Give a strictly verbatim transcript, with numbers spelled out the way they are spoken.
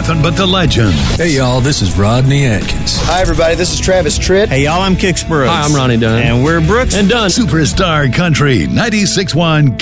nothing but the legends. Hey, y'all, this is Rodney Atkins. Hi, everybody. This is Travis Tritt. Hey, y'all, I'm Kix Brooks. Hi, I'm Ronnie Dunn. And we're Brooks and Dunn. Superstar Country ninety-six point one